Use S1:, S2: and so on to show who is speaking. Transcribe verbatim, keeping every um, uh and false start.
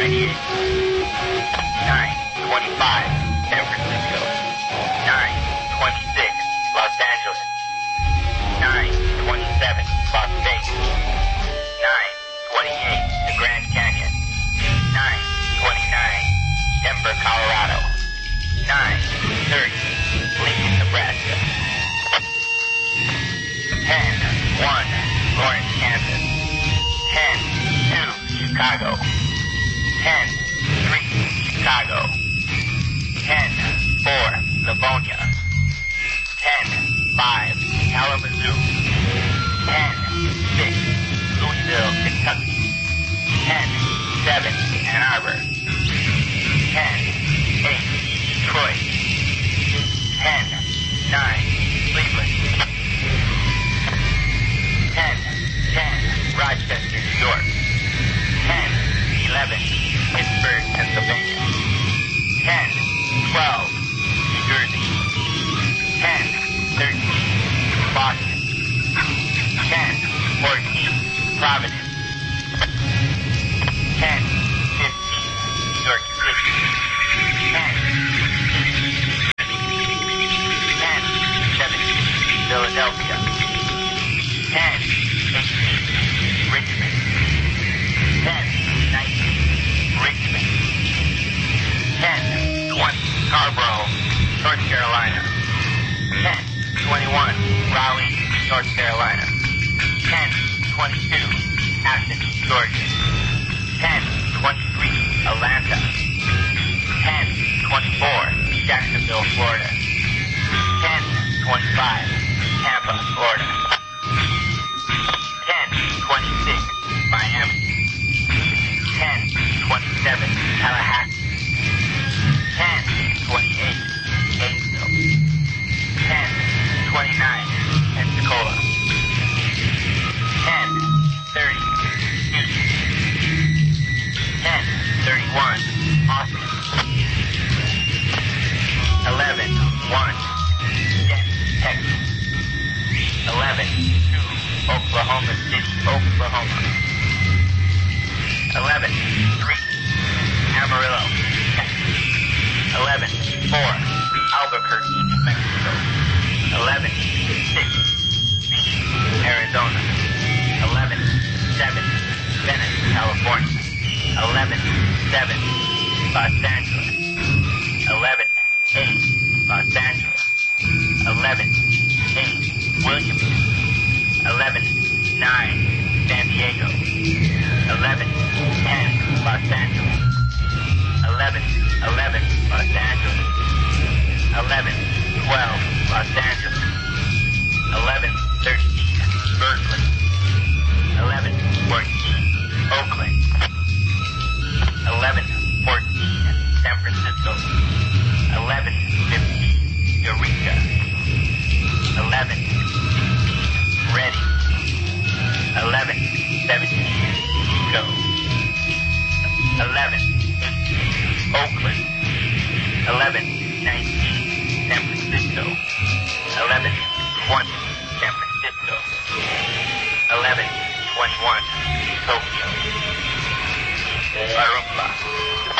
S1: ninety-eight. nine twenty-five, San Francisco. nine twenty-six, Los Angeles. nine twenty-seven, Las Vegas. nine twenty-eight, the Grand Canyon. nine twenty-nine, Denver, Colorado. nine thirty, Lincoln, Nebraska. ten one, Lawrence, Kansas. ten two, Chicago. ten three, Chicago. ten four, Livonia. ten five, Kalamazoo. ten six, Louisville, Kentucky. ten seven, Ann Arbor. ten eight, Detroit. ten nine, Cleveland. ten ten, Rochester, New York. ten eleven, Pittsburgh, Pennsylvania. ten twelve, New Jersey. ten thirteen, Boston. ten fourteen, Providence. ten fifteen, New York City. ten sixteen, ten seventeen, Philadelphia. ten eighteen, Richmond. ten nineteen, Richmond. ten twenty, Scarborough, North Carolina. ten twenty-one, Raleigh, North Carolina. ten twenty-two, Athens, Georgia. ten twenty-three, Atlanta. ten twenty-four, Jacksonville, Florida. ten twenty-five, Tampa, Florida. ten twenty-six, Miami. ten twenty-seven, Tallahassee. ten twenty-eight, Gainesville. ten twenty-nine, Pensacola. ten thirty, Houston. ten thirty-one, Austin. eleven one, Denton, Texas. eleven two, Oklahoma City, Oklahoma. eleven three, Amarillo, Texas. eleven four, Albuquerque, New Mexico. eleven six, Phoenix, Arizona. eleven seven, Venice, California. eleven seven, Los Angeles. eleven eight, Los Angeles. eleven eight, Williamson. eleven nine, San Diego. eleven ten, Los Angeles. eleven eleven, Los Angeles. eleven twelve, Los Angeles. eleven thirteen, Berkeley. eleven fourteen, Oakland. eleven fourteen, San Francisco. eleven fifteen, Eureka. eleven sixteen, Reading. eleven seventeen, Chico. eleven eighteen, Oakland. eleven nineteen, San Francisco. eleven twenty, San Francisco. eleven twenty-one, Tokyo. Arumba.